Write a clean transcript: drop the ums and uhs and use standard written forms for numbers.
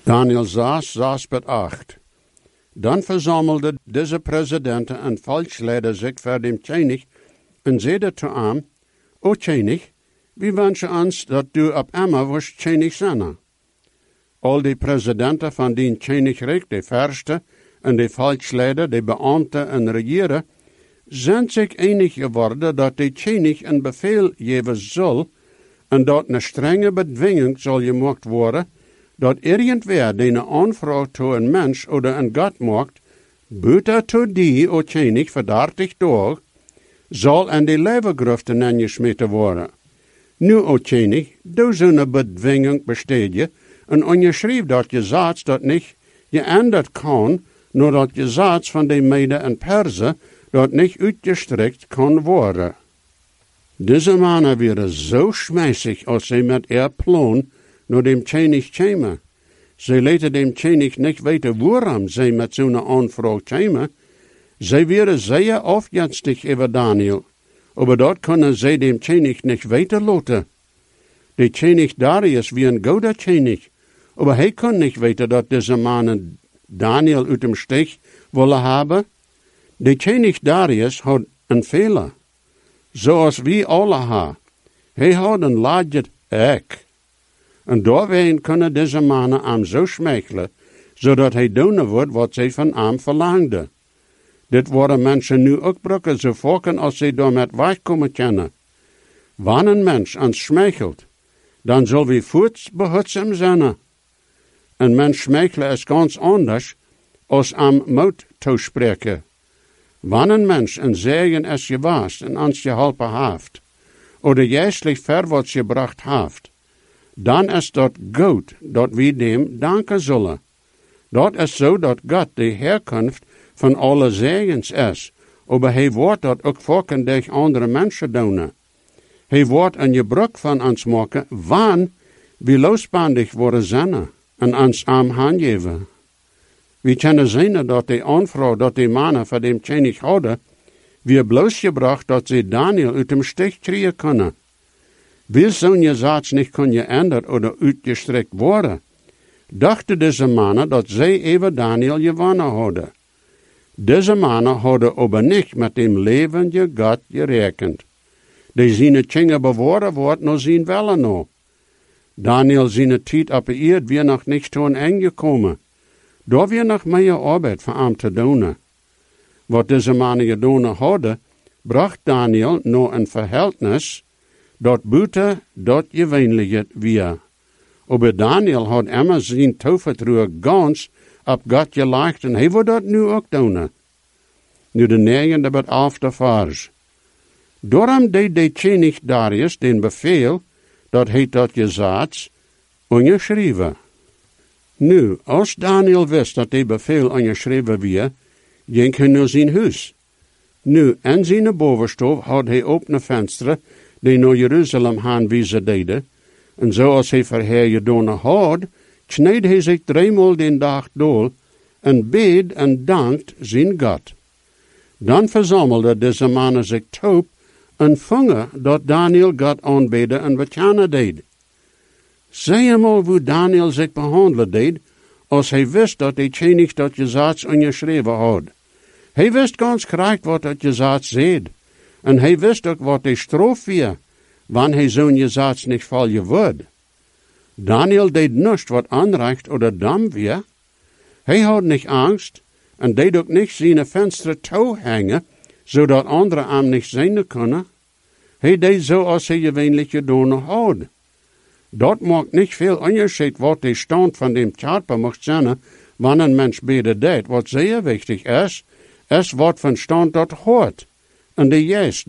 Daniel 6:8. Dan verzamelde deze presidenten en volksleider zich voor dem König en zeiden zu ihm, O König, wie wünschen ons dat du op einmal wirst König zijn? Al die presidenten van die Königreich, de Fürsten en de volksleider, de Beamten en regieren, zijn zich einig geworden dat de König een bevel geven zal en dat een strenge bedwinging zal gemaakt worden, dat irgendwer die een aanvraag toe een mens of een God maakt, buiten toe die, o König, voor 30 dagen, zal in de leeuwengruften ingesmeten worden. Nu, o König, doe zo'n bedwinging besteden en onderschrijf dat je zaad dat niet geänderd kan, nur dat je zaad van de Meden en Persen dat niet uitgestrekt kan worden. Deze mannen waren zo schmeissig als ze met plan naar dem König kwamen. Ze lieten dem König niet weten waarom ze met zo'n aanvraag kwamen. Ze waren zeer afgunstig over Daniel, aber dat kunnen ze dem König niet weten laten. De König Darius was een goede König, aber hij kon niet weten dat deze mannen Daniel uit dem Stich willen hebben. De König Darius had een fehler, zoals we alle hebben. Hij had een laatje ek. En doorheen kunnen deze mannen hem zo schmeichelen, zodat hij doen wordt wat zij van hem verlangden. Dit worden mensen nu ook brukken zo volken als ze door met wegkomen kunnen. Wanneer een mens ons schmeichelt, dan zal we voorts behoedzaam zijn. Een mens schmeichelen is ganz anders als am moed toespreken. Wanneer een mens een zegen is gewaast en ons geholpen heeft, oder juistlich verwaarts gebracht heeft, dan is dat goed dat we dem danken zullen. Dat is zo dat God de herkomst van alle zegens is, aber hij wordt dat ook volken tegen andere mensen doen. Hij wordt een gebruik van ons maken, wanneer we losbandig worden zijn en ons arm handgeven. We kunnen zien dat de aanvraag dat de mannen van dem König hadden, weer bloosgebracht dat ze Daniel uit dem Stich krijgen kunnen. Wil zo'n gezag niet kunnen geändert oder uitgestrekt worden, dachten deze mannen dat zij even Daniel gewonnen hadden. Deze mannen hadden aber niet met dem levende God gerekend. Die zijn Kinder bewoorden wordt naar zijn wellen no. Daniel zijn tijd op de eerd weer nog niet toen aangekomen. Daar weer nog meer arbeid voor hem te doen. Wat deze mannen gedaan hadden, bracht Daniel naar een verhältnis dat buiten dat gewöhnliche weer. Aber Daniel had immer zijn tovertrouwen gans op God gelegd en hij wil dat nu ook doen. Nu de 9e tot 11e vers. Daarom deed de König Darius den bevel dat hij dat gezag onderschreven. Nu, als Daniel wist dat de bevel onderschreven weer, ging hij naar zijn huis. Nu, in zijn bovenstof had hij opene vensteren die naar Jeruzalem aanwijzen deden, en zoals hij voor haar gedaan had, kneed hij zich 3-maal den dag door en bid en dankt zijn God. Dan verzamelde deze mannen zich toe en vangen dat Daniel God aanbeden en bekennen deed. Zie eenmaal hoe Daniel zich behandelen deed, als hij wist dat de König dat gezag onderschreven had. Hij wist ganz correct wat dat gezag zei, en hij wist ook wat de straf was, wanneer hij zo'n gezag niet volgen wordt. Daniel deed niets wat onrecht oder dam was. Hij had niet angst, en deed ook niet zijn venster toehangen, zodat anderen hem niet zien kunnen. Hij deed zoals hij gewöhnlich gedaan had. Dat maakt niet veel onderscheid wat de stand van dem Körper mocht zijn, wanneer een mens beden deed. Wat zeer wichtig is wat van stand dat hoort. En de juist